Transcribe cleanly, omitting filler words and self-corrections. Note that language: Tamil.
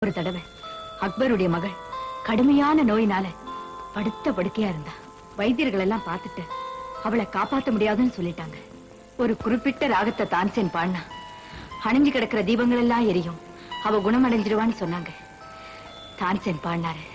ஒரு தடவை அக்பருடைய மகள் கடுமையான நோயினால படுத்த படுக்கையா இருந்தா. வைத்தியர்கள் எல்லாம் பார்த்துட்டு அவளை காப்பாற்ற முடியாதுன்னு சொல்லிட்டாங்க. ஒரு குறிப்பிட்ட ராகத்தை தான்சேன் பாடினா அணிஞ்சு கிடக்கிற தீபங்கள் எல்லாம் எரியும், அவ குணமடைஞ்சிடுவான்னு சொன்னாங்க. தான்சேன் பாடினாரு.